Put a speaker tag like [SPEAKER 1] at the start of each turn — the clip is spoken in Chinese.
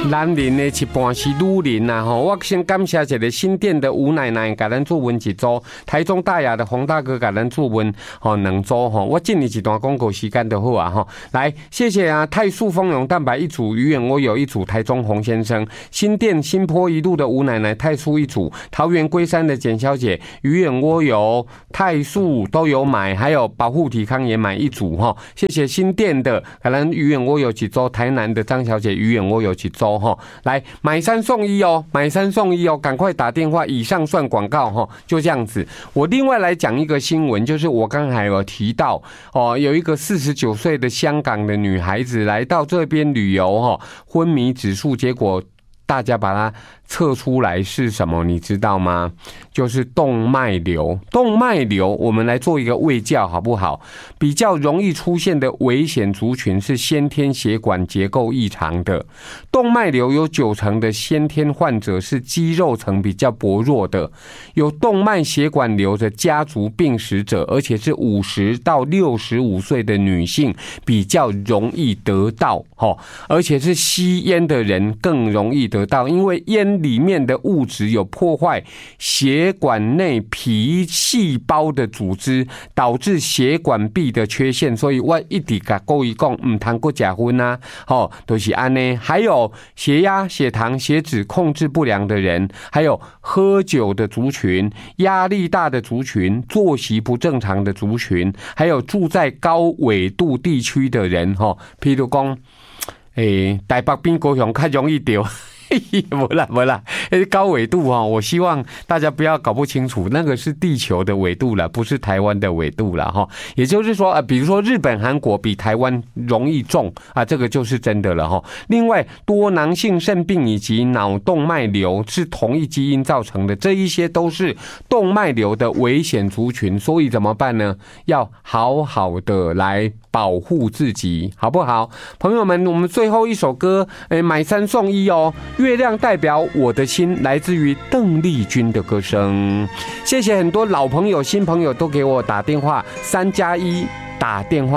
[SPEAKER 1] 男人的一半是女人呐吼，我先感谢一个新店的吴奶奶，给咱注文一组；台中大雅的洪大哥给咱注文吼2组吼。我尽你一段广告时间就好啊吼。来，谢谢啊！泰素丰容蛋白一组，鱼眼窝有一组，台中洪先生；新店新坡一路的吴奶奶，泰素一组；桃园龟山的简小姐，鱼眼窝有泰素都有买，还有保护体康也买一组哈。谢谢新店的，可能鱼眼窝有几周，台南的张小姐鱼眼窝有几周哈。来买3送1哦，买3送1哦，赶快打电话，以上算广告哈，就这样子。我另外来讲一个新闻，就是我刚才有提到哦，有一个49岁的香港的女孩子来到这边旅游哈，昏迷指数结果大家把它测出来是什么，你知道吗？就是动脉瘤。动脉瘤，我们来做一个卫教好不好？比较容易出现的危险族群是先天血管结构异常的。动脉瘤有90%的先天患者是肌肉层比较薄弱的，有动脉血管瘤的家族病史者，而且是50到65岁的女性比较容易得到，而且是吸烟的人更容易得到，因为烟里面的物质有破坏血管内皮细胞的组织，导致血管壁的缺陷，所以我一直跟各位讲，不能够吃烟啊，就是这样。还有血压、血糖、血脂控制不良的人，还有喝酒的族群、压力大的族群、作息不正常的族群，还有住在高纬度地区的人，譬如讲，台北边高雄较容易得。没啦，高纬度我希望大家不要搞不清楚，那个是地球的纬度啦，不是台湾的纬度啦哈。也就是说比如说日本、韩国比台湾容易中啊，这个就是真的了哈。另外，多囊性肾病以及脑动脉瘤是同一基因造成的，这一些都是动脉瘤的危险族群，所以怎么办呢？要好好的来保护自己，好不好？朋友们，我们最后一首歌，买3送1哦。月亮代表我的心，来自于邓丽君的歌声。谢谢很多老朋友、新朋友都给我打电话，3+1打电话。